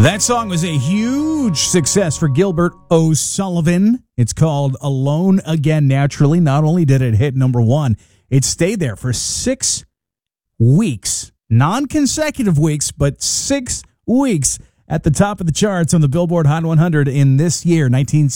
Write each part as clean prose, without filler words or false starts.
That song was a huge success for Gilbert O'Sullivan. It's called Alone Again Naturally. Not only did it hit number one, it stayed there for 6 weeks. Non-consecutive weeks, but 6 weeks at the top of the charts on the Billboard Hot 100 in this year,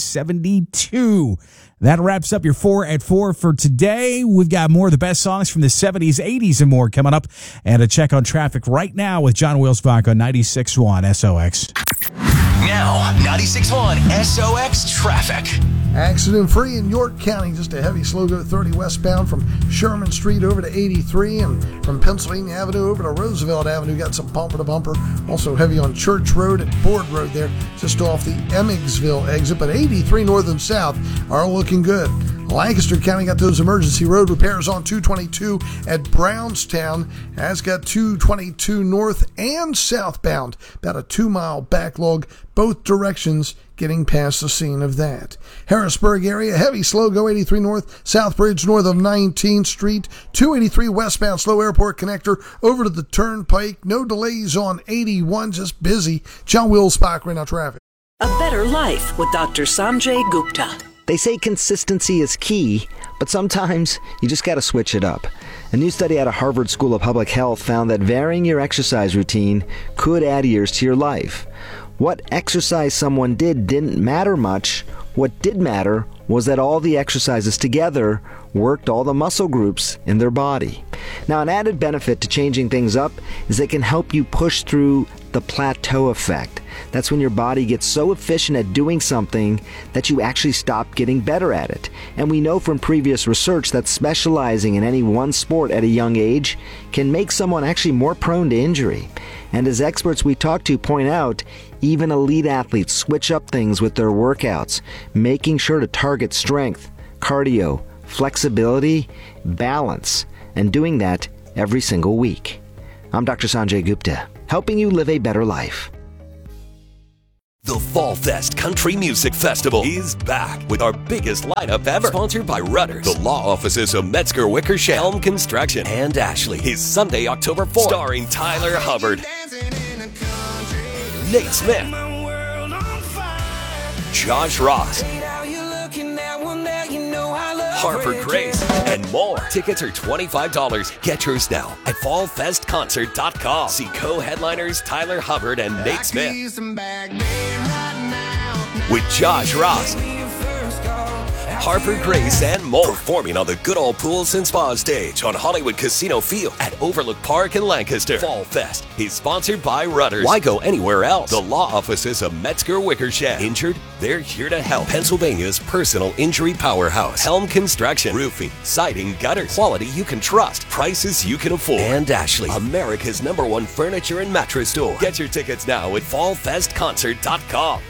1972. That wraps up your 4 at 4 for today. We've got more of the best songs from the 70s, 80s, and more coming up. And a check on traffic right now with John Wilsbach on 96.1 SOX. Now, 96.1 SOX traffic. Accident-free in York County, just a heavy slow-go 30 westbound from Sherman Street over to 83, and from Pennsylvania Avenue over to Roosevelt Avenue, got some bumper-to-bumper. Also heavy on Church Road and Board Road there, just off the Emmetsville exit, but 83 north and south are looking good. Lancaster County got those emergency road repairs on 222 at Brownstown. Has got 222 north and southbound. About a 2-mile backlog, both directions getting past the scene of that. Harrisburg area, heavy slow go 83 north, South Bridge north of 19th Street, 283 westbound slow airport connector over to the Turnpike. No delays on 81, just busy. John Wilsbach, right now traffic. A better life with Dr. Sanjay Gupta. They say consistency is key, but sometimes you just gotta switch it up. A new study out of Harvard School of Public Health found that varying your exercise routine could add years to your life. What exercise someone did didn't matter much. What did matter was that all the exercises together worked all the muscle groups in their body. Now, an added benefit to changing things up is they can help you push through the plateau effect. That's when your body gets so efficient at doing something that you actually stop getting better at it. And we know from previous research that specializing in any one sport at a young age can make someone actually more prone to injury. And as experts we talk to point out, even elite athletes switch up things with their workouts, making sure to target strength, cardio, flexibility, balance, and doing that every single week. I'm Dr. Sanjay Gupta, helping you live a better life. The Fall Fest Country Music Festival is back with our biggest lineup ever. Sponsored by Rudders, the law offices of Metzger Wickersham, Helm Construction, and Ashley. Is Sunday, October 4th. Starring Tyler Hubbard, Nate Smith, Josh Ross, Harper Grace, and more. Tickets are $25. Get yours now at fallfestconcert.com. See co-headliners Tyler Hubbard and Nate Smith with Josh Ross, Harper Grace, and more. Performing on the Good Old Pools and Spa stage on Hollywood Casino Field at Overlook Park in Lancaster. Fall Fest is sponsored by Rudders. Why go anywhere else? The law offices of Metzger Wickersham. Injured? They're here to help. Pennsylvania's personal injury powerhouse. Helm Construction. Roofing, siding, gutters. Quality you can trust. Prices you can afford. And Ashley, America's #1 furniture and mattress store. Get your tickets now at fallfestconcert.com.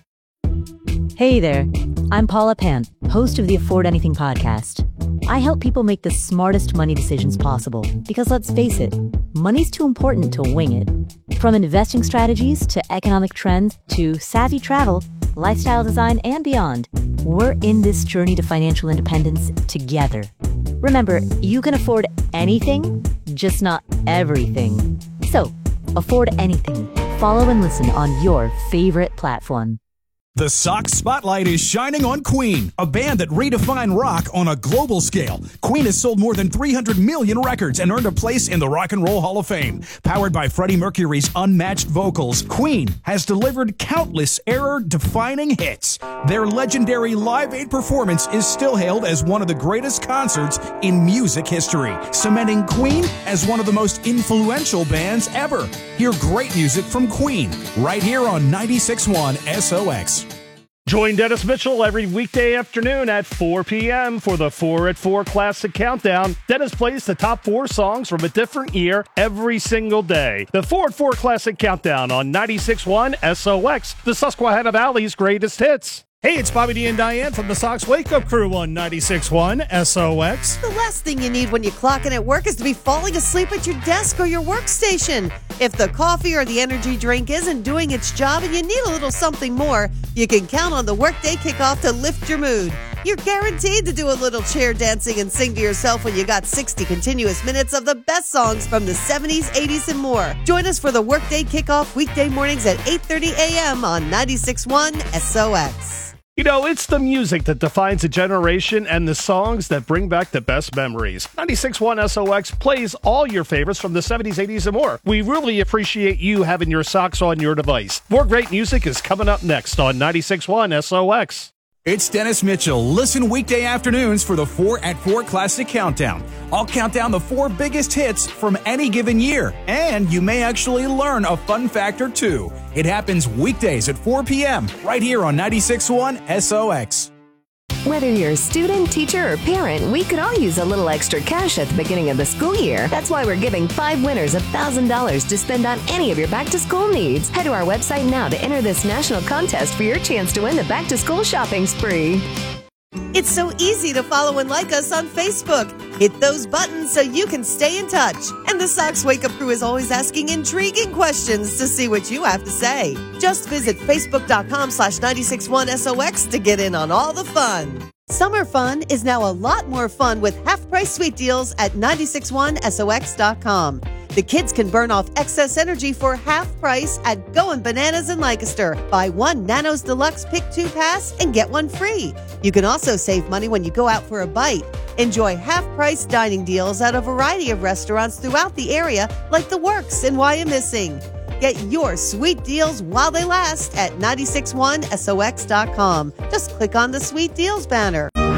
Hey there, I'm Paula Pant, host of the Afford Anything podcast. I help people make the smartest money decisions possible because, let's face it, money's too important to wing it. From investing strategies to economic trends to savvy travel, lifestyle design, and beyond, we're in this journey to financial independence together. Remember, you can afford anything, just not everything. So, afford anything. Follow and listen on your favorite platform. The Sox spotlight is shining on Queen, a band that redefined rock on a global scale. Queen has sold more than 300 million records and earned a place in the Rock and Roll Hall of Fame. Powered by Freddie Mercury's unmatched vocals, Queen has delivered countless era-defining hits. Their legendary Live Aid performance is still hailed as one of the greatest concerts in music history, cementing Queen as one of the most influential bands ever. Hear great music from Queen right here on 96.1 SOX. Join Dennis Mitchell every weekday afternoon at 4 p.m. for the 4 at 4 Classic Countdown. Dennis plays the top 4 songs from a different year every single day. The 4 at 4 Classic Countdown on 96.1 SOX, the Susquehanna Valley's greatest hits. Hey, it's Bobby D and Diane from the Sox Wake Up Crew on 96.1 SOX. The last thing you need when you clock in at work is to be falling asleep at your desk or your workstation. If the coffee or the energy drink isn't doing its job and you need a little something more, you can count on the workday kickoff to lift your mood. You're guaranteed to do a little chair dancing and sing to yourself when you got 60 continuous minutes of the best songs from the 70s, 80s, and more. Join us for the Workday Kickoff weekday mornings at 8:30 a.m. on 96.1 SOX. You know, it's the music that defines a generation and the songs that bring back the best memories. 96.1 SOX plays all your favorites from the 70s, 80s, and more. We really appreciate you having your socks on your device. More great music is coming up next on 96.1 SOX. It's Dennis Mitchell. Listen weekday afternoons for the 4 at 4 Classic Countdown. I'll count down the 4 biggest hits from any given year, and you may actually learn a fun fact or two. It happens weekdays at 4 p.m. right here on 96.1 SOX. Whether you're a student, teacher, or parent, we could all use a little extra cash at the beginning of the school year. That's why we're giving 5 winners $1,000 to spend on any of your back-to-school needs. Head to our website now to enter this national contest for your chance to win the back-to-school shopping spree. It's so easy to follow and like us on Facebook. Hit those buttons so you can stay in touch. And the Sox Wake Up Crew is always asking intriguing questions to see what you have to say. Just visit facebook.com/961SOX to get in on all the fun. Summer fun is now a lot more fun with half-price sweet deals at 961SOX.com. The kids can burn off excess energy for half price at Goin' Bananas in Lancaster. Buy 1 Nanos Deluxe Pick 2 Pass and get 1 free. You can also save money when you go out for a bite. Enjoy half-price dining deals at a variety of restaurants throughout the area like The Works and Wyomissing. Get your sweet deals while they last at 961SOX.com. Just click on the Sweet Deals banner.